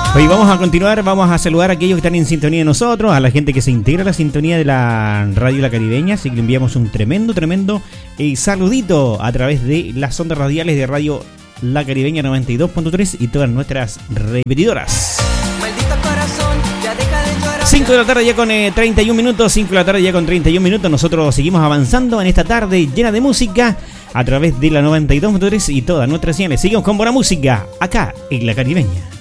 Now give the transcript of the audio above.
Hoy vamos a continuar, vamos a saludar a aquellos que están en sintonía de nosotros, a la gente que se integra a la sintonía de la Radio La Caribeña, así que le enviamos un tremendo saludito a través de las ondas radiales de Radio La Caribeña 92.3 y todas nuestras repetidoras. 5 de la tarde ya con 31 minutos, 5 de la tarde ya con 31 minutos, nosotros seguimos avanzando en esta tarde llena de música a través de la 92.3 y todas nuestras señales. Seguimos con buena música acá en La Caribeña.